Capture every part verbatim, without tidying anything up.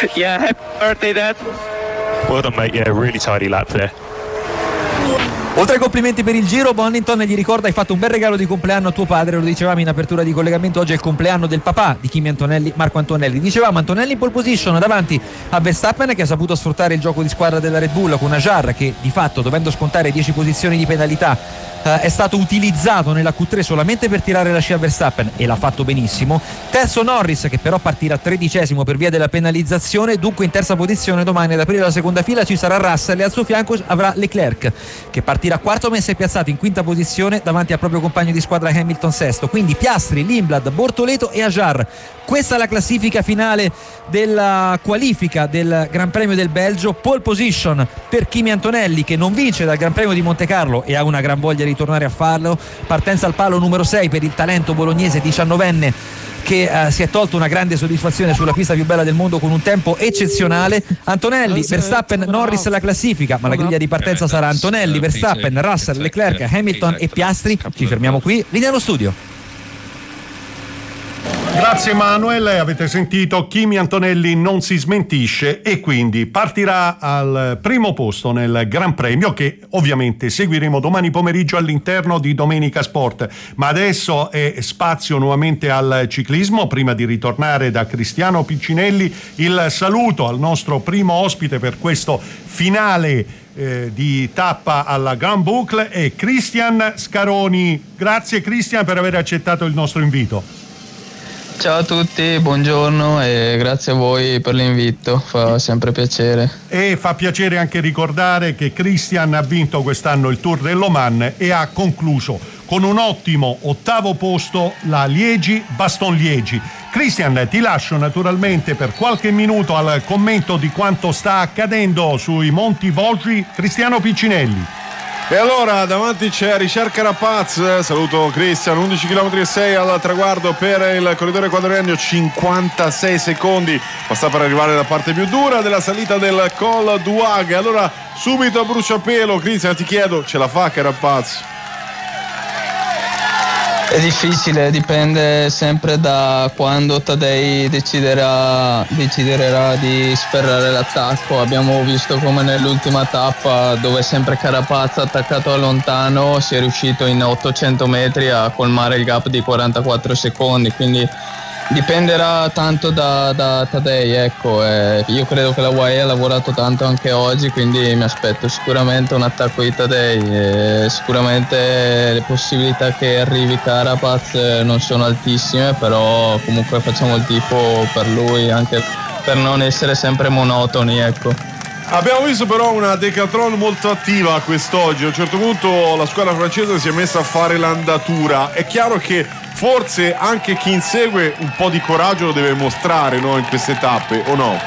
Yeah, happy birthday, Dad. Well done, mate. Yeah, really tidy lap there. Oltre ai complimenti per il giro, Bonington gli ricorda: hai fatto un bel regalo di compleanno a tuo padre, lo dicevamo in apertura di collegamento, oggi è il compleanno del papà di Kimi Antonelli, Marco Antonelli. Dicevamo Antonelli in pole position davanti a Verstappen, che ha saputo sfruttare il gioco di squadra della Red Bull con Ajar, che di fatto, dovendo scontare dieci posizioni di penalità, eh, è stato utilizzato nella Q tre solamente per tirare la scia a Verstappen, e l'ha fatto benissimo. Terzo Norris, che però partirà tredicesimo per via della penalizzazione, dunque in terza posizione domani ad aprire la seconda fila ci sarà Russell e al suo fianco avrà Leclerc, che partirà quarto ma si è piazzato in quinta posizione davanti al proprio compagno di squadra Hamilton sesto. Quindi Piastri, Lindblad, Bortoleto e Ajar. Questa è la classifica finale della qualifica del Gran Premio del Belgio. Pole position per Kimi Antonelli, che non vince dal Gran Premio di Monte Carlo e ha una gran voglia di tornare a farlo. Partenza al palo numero sei per il talento bolognese diciannovenne, che uh, si è tolto una grande soddisfazione sulla pista più bella del mondo con un tempo eccezionale. Antonelli, Verstappen, Norris la classifica, ma la griglia di partenza sarà Antonelli, Verstappen, Russell, Leclerc, Hamilton e Piastri. Ci fermiamo qui, linea allo studio. Grazie Manuel, avete sentito, Kimi Antonelli non si smentisce e quindi partirà al primo posto nel Gran Premio, che ovviamente seguiremo domani pomeriggio all'interno di Domenica Sport. Ma adesso è spazio nuovamente al ciclismo. Prima di ritornare da Cristiano Piccinelli, il saluto al nostro primo ospite per questo finale eh, di tappa alla Grand Boucle è Cristian Scaroni. Grazie Cristian per aver accettato il nostro invito. Ciao a tutti, buongiorno e grazie a voi per l'invito, fa sempre piacere. E fa piacere anche ricordare che Cristian ha vinto quest'anno il Tour dell'Oman e ha concluso con un ottimo ottavo posto la Liegi-Bastogne-Liegi. Cristian, ti lascio naturalmente per qualche minuto al commento di quanto sta accadendo sui Monti Vosgi. Cristiano Piccinelli. E allora davanti c'è Richard Carapaz, saluto Cristian, undici virgola sei chilometri al traguardo per il corridore equatoriano, cinquantasei secondi, basta per arrivare alla parte più dura della salita del Col d'Huag. Allora subito a bruciapelo, Cristian, ti chiedo, ce la fa Carapaz? È difficile, dipende sempre da quando Tadej deciderà, deciderà di sferrare l'attacco. Abbiamo visto come nell'ultima tappa, dove sempre Carapaz attaccato da lontano, si è riuscito in ottocento metri a colmare il gap di quarantaquattro secondi, quindi dipenderà tanto da, da Tadej, ecco. Eh, io credo che la U A E ha lavorato tanto anche oggi, quindi mi aspetto sicuramente un attacco di Tadej. Eh, sicuramente le possibilità che arrivi Carapaz non sono altissime, però comunque facciamo il tifo per lui, anche per non essere sempre monotoni, ecco. Abbiamo visto però una Decathlon molto attiva quest'oggi. A un certo punto la squadra francese si è messa a fare l'andatura. È chiaro che forse anche chi insegue un po' di coraggio lo deve mostrare, no, in queste tappe, o no?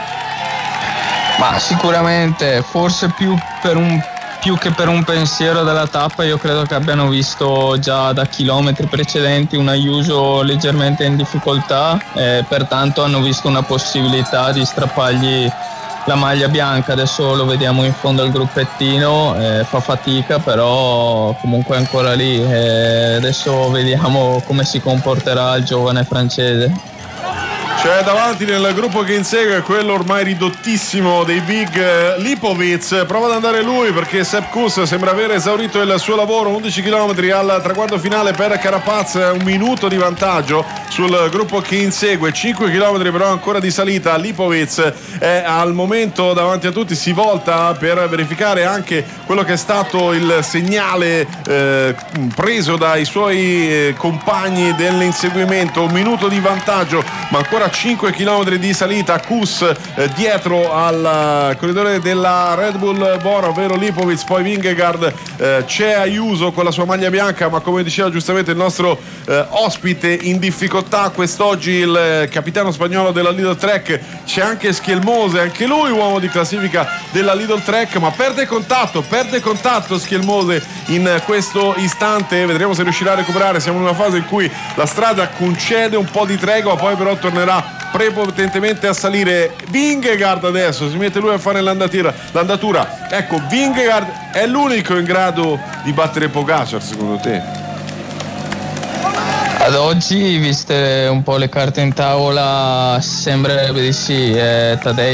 Ma sicuramente, forse più per un più che per un pensiero della tappa, io credo che abbiano visto già da chilometri precedenti un Ayuso leggermente in difficoltà, e pertanto hanno visto una possibilità di strappargli la maglia bianca. Adesso lo vediamo in fondo al gruppettino, eh, fa fatica, però comunque è ancora lì. Eh, adesso vediamo come si comporterà il giovane francese. C'è davanti nel gruppo che insegue quello ormai ridottissimo dei big, Lipovic. Prova ad andare lui perché Sepp Kuss sembra aver esaurito il suo lavoro. Undici chilometri al traguardo finale per Carapaz, un minuto di vantaggio sul gruppo che insegue, cinque chilometri però ancora di salita. Lipovic è al momento davanti a tutti, si volta per verificare anche quello che è stato il segnale eh, preso dai suoi eh, compagni dell'inseguimento. Un minuto di vantaggio, ma ancora cinque chilometri di salita. Kuss eh, dietro al corridore della Red Bull Bora, ovvero Lipovic, poi Vingegaard, eh, c'è Ayuso con la sua maglia bianca, ma come diceva giustamente il nostro eh, ospite, in difficoltà quest'oggi il eh, capitano spagnolo della Lidl Trek. C'è anche Schielmose, anche lui uomo di classifica della Lidl Trek, ma perde contatto, perde contatto Schielmose in questo istante. Vedremo se riuscirà a recuperare. Siamo in una fase in cui la strada concede un po' di tregua, poi però tornerà prepotentemente a salire. Vingegaard adesso si mette lui a fare l'andatura, l'andatura. Ecco, Vingegaard è l'unico in grado di battere Pogacar, secondo te? Ad oggi, viste un po' le carte in tavola, sembrerebbe di sì. eh, Tadej